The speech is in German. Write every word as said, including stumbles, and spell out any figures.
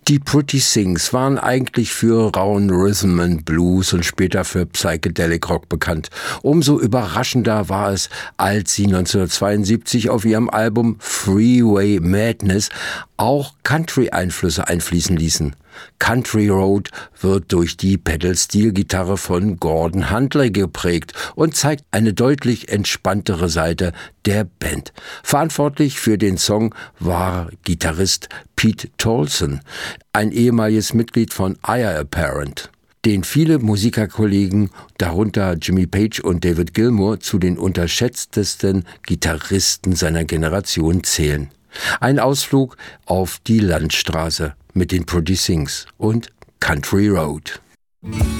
Die Pretty Things waren eigentlich für rauen Rhythm and Blues und später für Psychedelic Rock bekannt. Umso überraschender war es, als sie neunzehnhundertzweiundsiebzig auf ihrem Album Freeway Madness auch Country-Einflüsse einfließen ließen. Country Road wird durch die Pedal-Steel-Gitarre von Gordon Huntley geprägt und zeigt eine deutlich entspanntere Seite der Band. Verantwortlich für den Song war Gitarrist Pete Tolson, ein ehemaliges Mitglied von Heir Apparent, den viele Musikerkollegen, darunter Jimmy Page und David Gilmour, zu den unterschätztesten Gitarristen seiner Generation zählen. Ein Ausflug auf die Landstraße mit den Pretty Things und Country Road.